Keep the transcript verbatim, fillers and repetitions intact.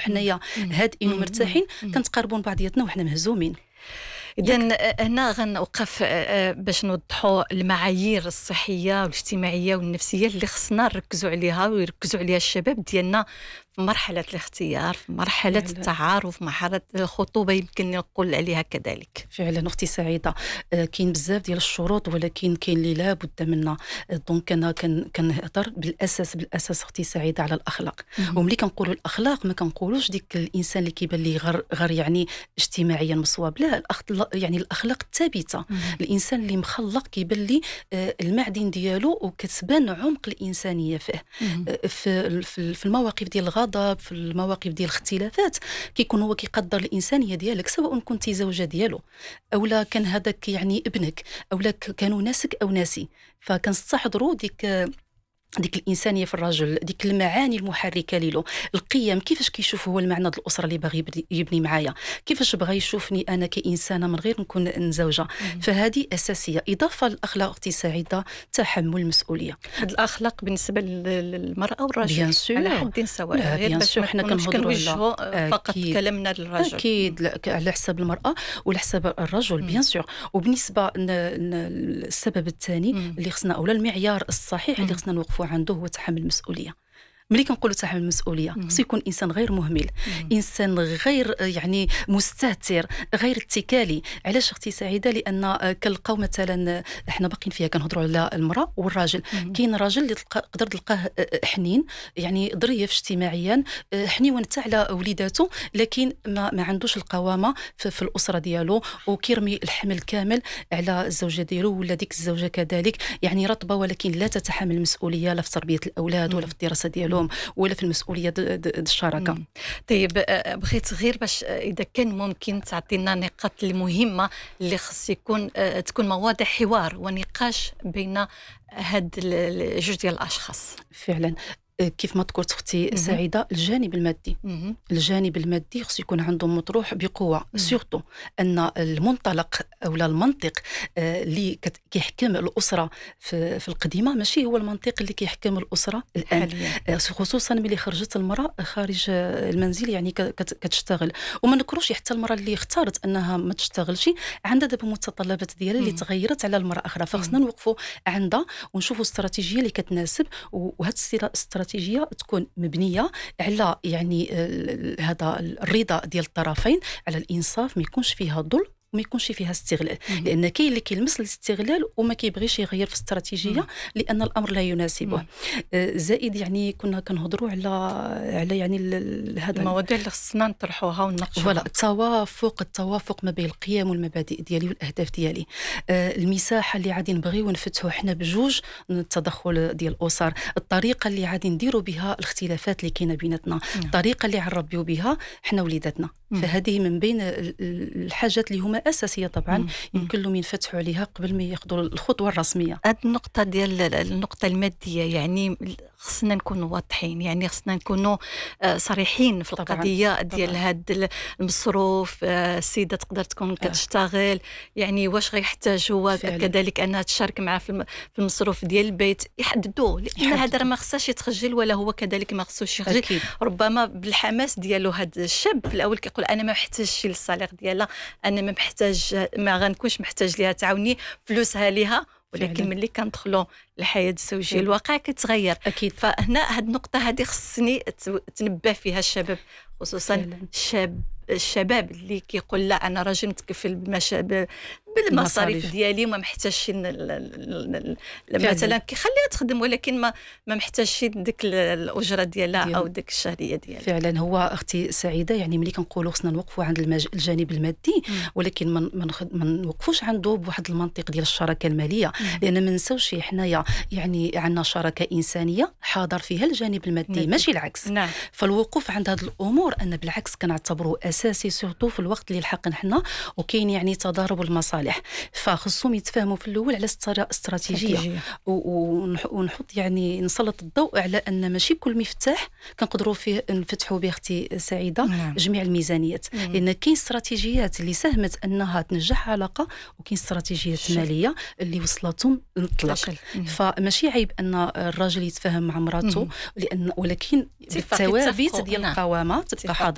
وحنايا هادئين ومرتاحين كنتقاربوا بعضياتنا وحنا مهزومين. إذن هنا غنوقف باش نوضحوا المعايير الصحية والاجتماعية والنفسية اللي خصنا نركزوا عليها ويركزوا عليها الشباب ديالنا في مرحلة الاختيار، في مرحلة فعلا. التعارف، مرحلة الخطوبة يمكن نقول عليها كذلك. فعلا أختي سعيدة، آه كاين بزاف ديال الشروط ولكن كاين اللي لابد منها. دونك أنا كنهضر بالأساس بالأساس أختي سعيدة على الأخلاق. وملي كنقولوا الأخلاق ما كنقولوش ديك الإنسان اللي كيبان ليه غير غير يعني اجتماعيا مصواب، لا الأخلاق يعني الأخلاق الثابتة. الإنسان اللي مخلق كيبان ليه آه المعدن ديالو وكتبان عمق الإنسانية فيه. آه في في المواقف ديال الغضب، في المواقف ديال الاختلافات كيكون هو كيقدر الانسانيه ديالك، سواء كنتي زوجه ديالو او لا كان هذاك يعني ابنك او لا كانوا ناسك او ناسي. فكنستحضروا ديك ديك الانسانيه في الرجل، ديك المعاني المحركه له، القيم، كيفاش كيشوف هو المعنى ديال الاسره اللي باغي يبني معايا، كيفاش بغى يشوفني انا كانسانه من غير نكون زوجه. فهذه اساسيه. اضافه للاخلاق اختي سعيده تحمل المسؤوليه. هاد الاخلاق بالنسبه للمراه والرجل على حد سواء، غير باش حنا كنوجهوا فقط كلامنا للرجل. اكيد على حساب المراه وعلى حساب الرجل بيان سور. وبالنسبه للسبب الثاني اللي خصنا اولا المعيار الصحيح اللي خصنا نوقفوا عنده هو تحمل المسؤوليه. ملي كنقولوا تحمل المسؤوليه خصو يكون انسان غير مهمل، مم. انسان غير يعني مستهتر، غير اتكالي. علاش اختي سعيده؟ لان كنلقاو مثلا احنا باقيين فيها كنهضروا على المراه والراجل. كاين راجل اللي تقدر تلقاه حنين، يعني ظريف اجتماعيا، حنيون حتى على وليداته، لكن ما, ما عندوش القوامه في, في الاسره ديالو، وكيرمي الحمل كامل على الزوجه ديالو ولا ديك الزوجه كذلك، يعني رطبه ولكن لا تتحمل المسؤوليه لا في تربيه الاولاد ولا في الدراسه ديالو ولا في المسؤوليه الشراكه. مم. طيب بغيت غير باش اذا كان ممكن تعطينا نقاط المهمه اللي خص يكون تكون مواضيع حوار ونقاش بين هاد جوج ديال الاشخاص. فعلا كيف ما ذكرت اختي سعيده، الجانب المادي مم. الجانب المادي خص يكون عنده مطروح بقوه، سورتو ان المنطلق او المنطق اللي كيحكم الاسره في, في القديمه ماشي هو المنطق اللي كيحكم الاسره الان حاليا. خصوصا ملي خرجت المراه خارج المنزل يعني كتشتغل. وما نكروش حتى المراه اللي اختارت انها ما تشتغلش عندها دابا متطلبات ديالها اللي تغيرت على المراه اخرى، فخصنا نوقفوا عندها ونشوفوا استراتيجيه اللي كتناسب. وهذه الاستراتيجيه تكون مبنيه على يعني هذا الرضا ديال الطرفين، على الانصاف، ما يكونش فيها ظلم وما يكونش فيها استغلال. مم. لان كاين اللي كيلمس الاستغلال وما كيبغيش يغير في الاستراتيجيه مم. لان الامر لا يناسبه. آه زائد يعني كنا كنهضروا على على يعني هذا المواضيع اللي خصنا نطرحوها ونناقشوها. فوالا التوافق التوافق ما بين القيم والمبادئ ديالي والاهداف ديالي. آه المساحه اللي غادي نبغيو نفتحوا حنا بجوج التدخل ديال الاسر، الطريقه اللي غادي نديروا بها الاختلافات اللي كاينه بيناتنا، الطريقه اللي غنربيو بها حنا وليداتنا. فهذه من بين الحاجات اللي هما اساسيه طبعا مم. يمكن لهم ينفتحوا عليها قبل ما ياخذوا الخطوه الرسميه. هذه النقطه ديال النقطه الماديه يعني خصنا نكونوا واضحين، يعني خصنا نكونوا صريحين في القضيه طبعاً. ديال هذا المصروف. السيده تقدر تكون كتشتغل، يعني واش غيحتاج هو كذلك انها تشارك معه في المصروف ديال البيت، يحددوه، لان هذا ما خصهاش يتخجل ولا هو كذلك ما خصوش يخجل. أكيد. ربما بالحماس ديالو هذا الشاب في الاول كيقول انا ما محتاجش للصالير ديالها، انا ما محتاج ما غنكونش محتاج ليها تعاوني فلوسها ليها، ولكن ملي كندخلوا الحياه الزوجيه الواقع كيتغير. اكيد. فهنا هذه النقطه هذه خصني تنبه فيها الشباب، خصوصا فعلا. الشاب الشباب اللي كيقول لا انا راجل متكفل بالمشابه بالمصاريف ديالي وما محتاجش مثلا كيخليها تخدم ولكن ما ما محتاجش ديك الاجره ديالها ديال. او ديك الشهريه ديالها. فعلا هو اختي سعيده يعني ملي كنقولوا خصنا نوقفوا عند المج... الجانب المادي م. ولكن ما من... من... من نوقفوش عنده بواحد المنطق ديال الشراكه الماليه، م. لان ما نساوش حنايا يعني عندنا شراكه انسانيه حاضر فيها الجانب المادي م. ماشي العكس. نعم. فالوقوف عند هذه الامور ان بالعكس كنعتبروه اساسي سورتو في الوقت اللي لحقنا حنا وكاين يعني تضارب المصالح. فخصهم يتفاهموا في الاول على استراتيجيه ونحط يعني نسلط الضوء على ان ماشي كل مفتاح كنقدروا فيه نفتحوا به اختي سعيده نعم. جميع الميزانيات مم. لان كاين استراتيجيات اللي ساهمت انها تنجح علاقه وكاين استراتيجيات شل. ماليه اللي وصلتهم للطلاق. فماشي عيب ان الراجل يتفاهم مع مراته لان ولكن الثوابت ديال القوامه تبقى